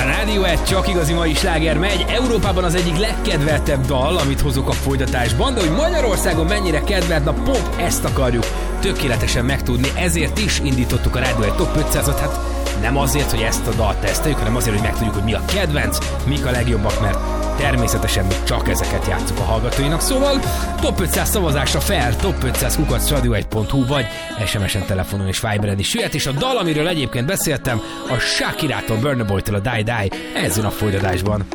Rádió 1, csak igazi mai sláger megy. Európában az egyik legkedveltebb dal, amit hozok a folytatásban, de hogy Magyarországon mennyire kedvelt, na pont ezt akarjuk tökéletesen megtudni, ezért is indítottuk a Rádió 1 Top 500-ot, hát nem azért, hogy ezt a dalt teszteljük, hanem azért, hogy megtudjuk, hogy mi a kedvenc, mik a legjobbak, mert természetesen mi csak ezeket játszuk a hallgatóinak. Szóval Top 500 szavazásra fel, Top 500 @radio1.hu vagy SMS-en, telefonon és Viberen is jöhet, és a dal, amiről egyébként beszéltem, a Shakirától, Burna Boytól a Die Die, ez jön a folytatásban.